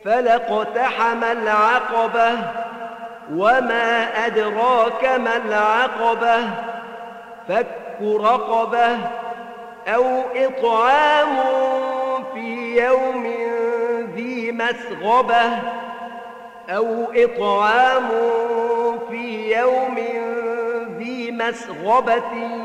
فلاقتحم العقبة وما أدراك ما العقبة فك رقبة أو إطعام في يوم ذي مسغبة مسغبة